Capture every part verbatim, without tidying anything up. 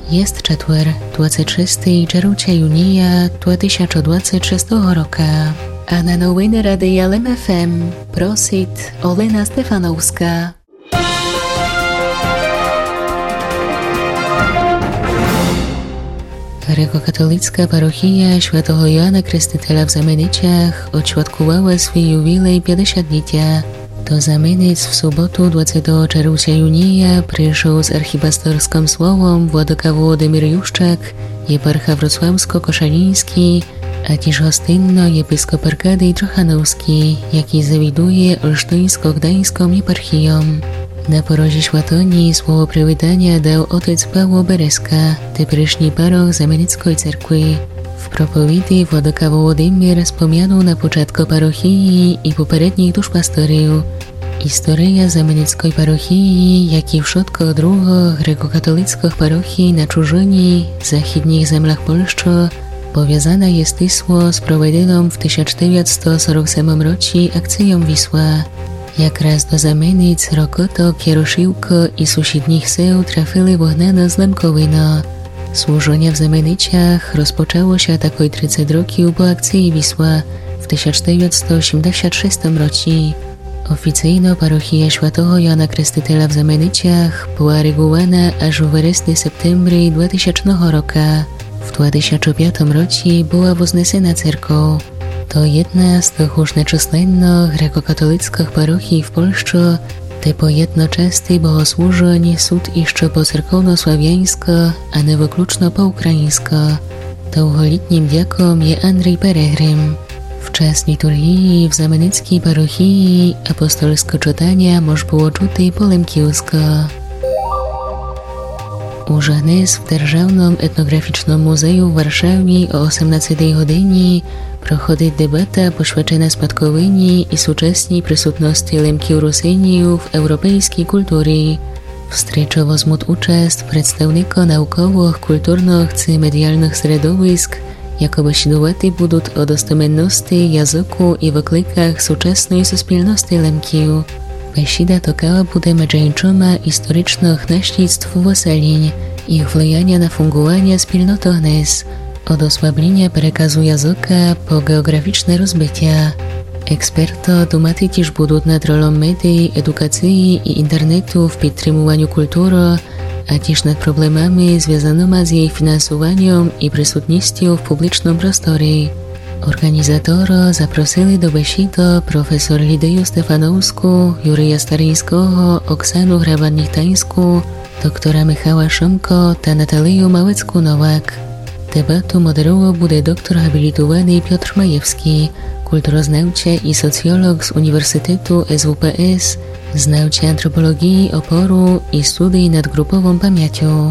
Jest четвер, двадцять шостого червня юнія дві тисячі двадцять шостого року. А на новини Радія Л М Ф М просить Олена Стефановська. Grekokatolicka parochia Świętego Jana Chrzciciela w Zamiennicach odświadkowała swój jubilej pięćdziesięciolecie. Do Zamienic w sobotu dwudziestego czerwca junia przyszedł z archipastorskim słowem Władaka Włodymyr Juszczak, jeparcha wrocławsko-koszaliński, a też hostynno episkop Arkadij Trochanowski, jaki zawiduje olsztyńsko-gdańską jeparchią. Na porozie Świętoni słowo przywitania dał otec Paweł Bereska, teперішній paroch Zamienickiej cerkwy. W propowiedzi Władaka Wołodymyr wspomniano na początku parochii i poprzednich duszpastorów. Historia Zamienickiej parochii, jak i wszystko drugo grekokatolickich parochii na czużyni zachідnych zemlach Polski, powiązana jest tysło z prowadzoną w tysiąc dziewięćset czterdziestym siódmym roku akcją Wisła. Jak raz do Zamienic Rokoto, Kieroszywko i sąsiednich seł trafili wognano z Lemkowino. Służenie w Zamienicach rozpoczęło się takoj trzydzieści roków po akcji Wisła w tysiąc dziewięćset osiemdziesiątym szóstym roku. Oficjalno parochia Świętego Jana Chrzciciela w Zamienicach była regułowana aż w wrześniu septembry dwutysięcznego roku. W dwa tysiące piątym roku była wzniesiona cerkow. To jedna z tych już nieczyslennych grekokatolickich parochii w Polsce, te po jednoczesnej bogosłużeń sud jeszcze po cerkowno-sławiańsko, a nie wykluczno po ukraińsko. Długoletnim diakom je Andrzej Peregrym. W czas liturgii w Zamienickiej parochii apostolskie czytania można było czuć po lemkівсько. Уже dnes w Державnym Etnograficznym Muzeum w Warszawie o osiemnastej godzinie prochodzi debata poświęcona spadkowinie i współczesnej przysutności Lemkів Ruseniów w europejskiej kulturze. W stryczu wezmą uczest przedstawnicy naukowych, kulturnych czy medialnych środowisk, jakoby śludowaty będą o dostomenności języku i wyklikach współczesnej suspilności Lemkів. Besieda tokała będzie między historycznych naśledztw wyseleń, ich wpływania na fungowanie wspólnoty dnes, od osłabienia przekazu języka po geograficzne rozbycia. Eksperto dumaty też będą nad rolą mediów, edukacji i internetu w podtrzymywaniu kultury, a też nad problemami związanymi z jej finansowaniem i przysutnością w publicznym prostorze. Organizatora zaprosili do besiedy profesor Lidię Stefanowską, Jurija Staryńskiego, Oksanę Hraban-Nichtańską, doktora Michała Szymko i Natalię Małecką-Nowak. Debatę moderował będzie doktor habilitowany Piotr Majewski, kulturoznawca i socjolog z Uniwersytetu S W P S, znawca antropologii oporu i studii nad grupową pamięcią.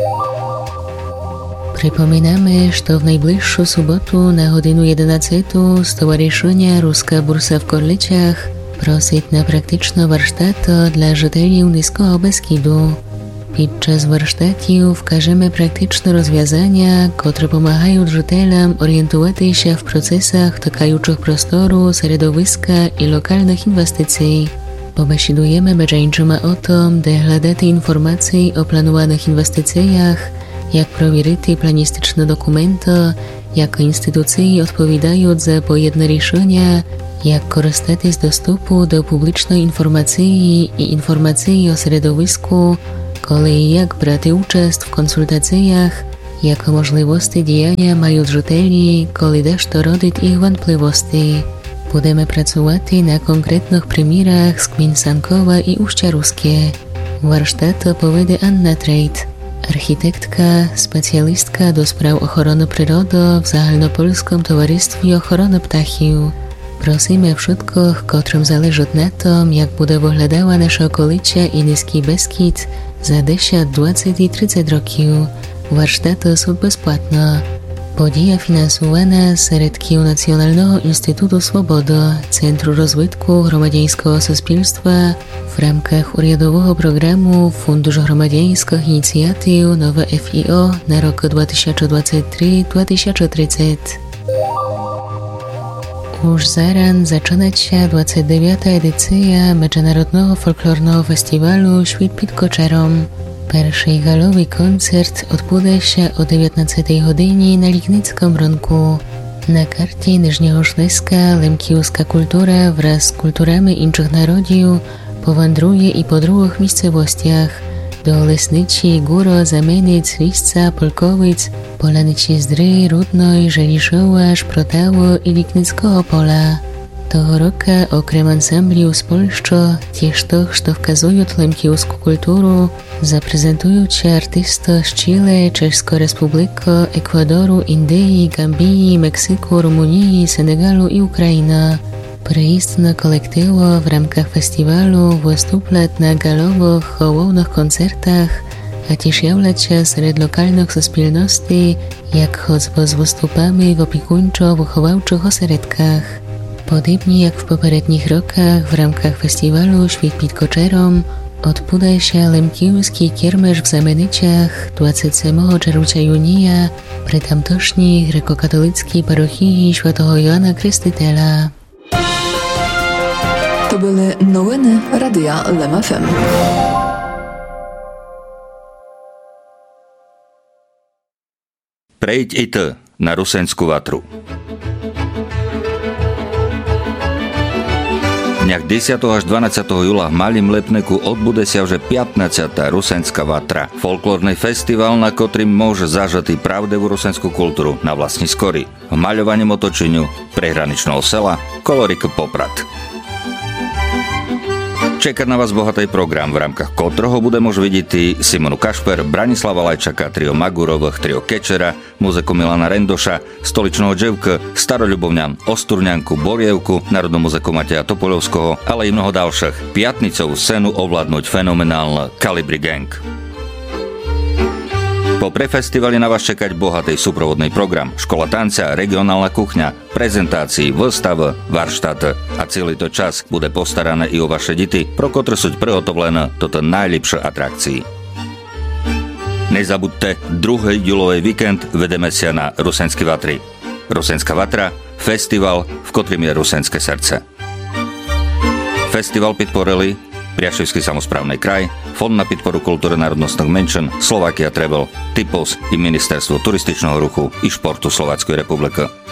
Przypominamy, że w najbliższą sobotę na godzinę jedenastą Stowarzyszenia Ruska Bursa w Korlicach prosić na praktyczne warsztaty dla żyteli Niskiego Beskidu. Podczas warsztatów wkażemy praktyczne rozwiązania, które pomagają żytelom orientować się w procesach tykających prostoru, środowiska i lokalnych inwestycji. Pobesiedujemy bieżąco o tym, by hledać informacje o planowanych inwestycjach, jak prowierity planistyczne dokumenty, jak instytucje odpowiadają za pojedne решения, jak korzystać z dostępu do publicznej informacji i informacji o środowisku, kiedy i jak brać udział w konsultacjach, jakie możliwości działania mają żyteli, kiedy też to rodzi ich wątpliwości. Będziemy pracować na konkretnych przykładach z gmin Sankowa i Uścia Ruskie. Warsztat opowiada Anna Trejt, architektka, specjalistka do spraw ochrony przyrody w Zahalnopolskim Towarzystwie Ochrony Ptachiów. Prosimy wszystkich, którym zależy na tym, jak będzie wyglądała nasza okolica i Niski Beskid za dziesięć, dwadzieścia i trzydzieści roków. Warsztaty są bezpłatne. Podія finansowana z środków Nacjonalnego Instytutu Swobody, Centrum Rozwitku Gromadieńskiego Suspilstwa w ramach urядowego programu Fundusz Gromadieńskich Inicjatyw Nowe F I O na rok dwa tysiące dwudziesty trzeci do dwa tysiące trzydziestego. Już zaraz zaczyna się dwudziesta dziewiąta edycja Międzynarodowego Folklornego Festiwalu Świt pod Koczarom. Перший галовий концерт відбудеться о дев'ятнадцятій годині на Лікницькому ронку. На карті Нижнього Шлеска лемківська культура wraz з культурами інших народів powędruje i po drugich miejscowościach do Lesnyci, Góro, Zamenic, Lisca, Polkowic, Polanyci Zdry, Rudnoj, Żeliszowa, Szprotało i Liknickiego Pola. Того року, окрім ансамблів з Польщі, тiež тих, що вказують лемківську культуру, запрезентуючи артисти з Чилі, Чеської Республіки, Еквадору, Індії, Гамбії, Мексику, Румунії, Сенегалу і України. Приїздне колективо в рамках фестивалу виступлять на галових головних концертах, а тiež являться серед локальних суспільностей, як choćby з виступами в опікунчо-виховавчих осередках. Podobnie jak w poprzednich rokach w ramach festiwalu Świt pod Koczerą odbędzie się Lemkівський kiermesz w Zameniciach dwudziestego czerwca junia przy tamtejszej grekokatolickiej parochii Świętego Jana Chrzciciela. To były nowiny Radia Lem F M. Prejď i ty na Rusenskú vatru. Dňach desiateho až dvanásťeho júla v Malým Lepneku odbude sa už pätnásťata Rusenská vatra. Folklórny festival, na ktorým môže zažať pravdivú rusenskú kultúru na vlastní skory. V maľovaním otočeniu prehraničného sela Kolorik Poprad. Čeká na vás bohatý program, v rámkach ktorého bude môcť vidieť Simonu Kašper, Branislava Lajčaka, trio Magurových, trio Kečera, muziku Milana Rendoša, Stoličného Dževka, Staroľubovňan, Osturňanku, Borievku, národnú muziku Mateja Topoľovského, ale i mnoho ďalších. Piatnicovú scénu ovládnuť fenomenálne Kalibri Gang. Po prefestivali na vás čekať bohatý súprovodný program, škola tanca, regionálna kuchňa, prezentácií, výstav, varštát a celý to čas bude postarané i o vaše deti, pro ktoré sú prihotovlené toto najlepšie atrakcie. Nezabudte, druhý júlový víkend vedeme sa na Rusenské vatry. Rusenská vatra, festival, v ktorým je rusenské srdce. Festival podporili Priaševský samosprávny kraj, Fond na podporu kultúry národnostných menšín, Slovakia Travel, Typos i Ministerstvo turističného ruchu i športu Slovenskej republiky.